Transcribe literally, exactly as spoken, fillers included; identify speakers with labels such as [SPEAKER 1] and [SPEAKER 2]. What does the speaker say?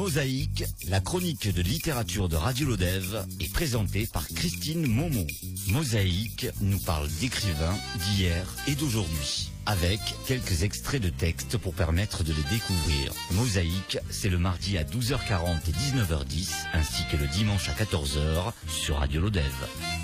[SPEAKER 1] Mosaïque, la chronique de littérature de Radio Lodève est présentée par Christine Momot. Mosaïque nous parle d'écrivains d'hier et d'aujourd'hui, avec quelques extraits de textes pour permettre de les découvrir. Mosaïque, c'est le mardi à douze heures quarante et dix-neuf heures dix, ainsi que le dimanche à quatorze heures sur Radio Lodève.